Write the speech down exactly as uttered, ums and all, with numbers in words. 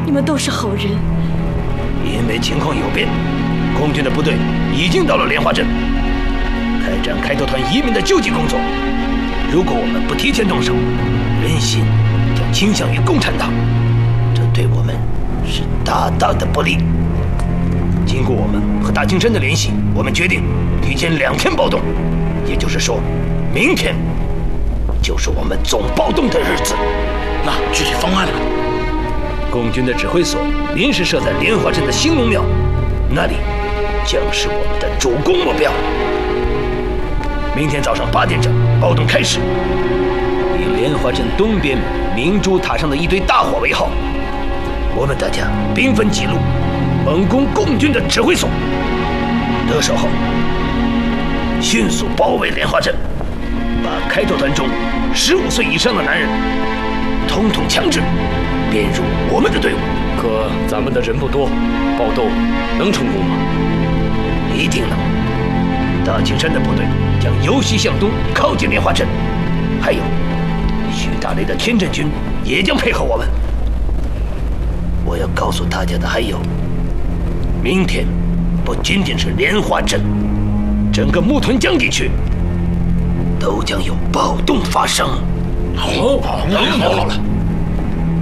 你们都是好人。 因为情况有变，共军的部队已经到了莲花镇，开展开拓团移民的救济工作。如果我们不提前动手，人心将倾向于共产党，这对我们是大大的不利。经过我们和大青山的联系，我们决定提前两天暴动，也就是说，明天就是我们总暴动的日子。 那具体方案呢？ 共军的指挥所临时设在莲花镇的兴隆庙，那里将是我们的主攻目标。明天早上八点整，暴动开始，以莲花镇东边明珠塔上的一堆大火为号，我们大家兵分几路，猛攻共军的指挥所。得手后，迅速包围莲花镇，把开拓团中十五岁以上的男人统统强制编入我们的队伍。 可咱们的人不多，暴动能成功吗？ 一定能。大青山的部队将由西向东靠近莲花镇，还有徐大雷的天阵军也将配合我们。我要告诉大家的还有，明天不仅仅是莲花镇，整个木屯江地区都将有暴动发生。 好，好，好了，好了。